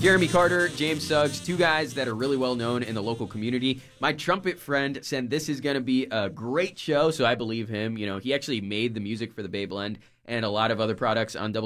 Jeremy Carter, James Suggs, two guys that are really well known in the local community. My trumpet friend said this is going to be a great show, so I believe him. You know, he actually made the music for the Bay Blend and a lot of other products on